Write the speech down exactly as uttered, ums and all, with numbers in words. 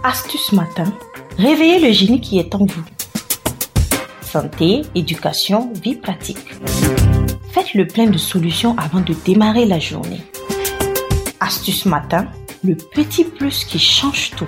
Astuce matin, réveillez le génie qui est en vous. Santé, éducation, vie pratique. Faites le plein de solutions avant de démarrer la journée. Astuce matin, le petit plus qui change tout.